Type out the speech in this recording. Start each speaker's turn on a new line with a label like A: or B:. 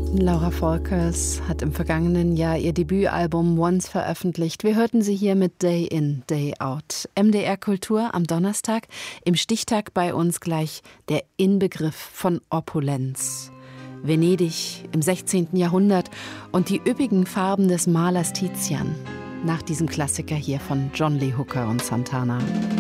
A: Laura Volkers hat im vergangenen Jahr ihr Debütalbum Once veröffentlicht. Wir hörten sie hier mit Day In, Day Out. MDR Kultur am Donnerstag, im Stichtag bei uns gleich der Inbegriff von Opulenz. Venedig im 16. Jahrhundert und die üppigen Farben des Malers Tizian. Nach diesem Klassiker hier von John Lee Hooker und Santana.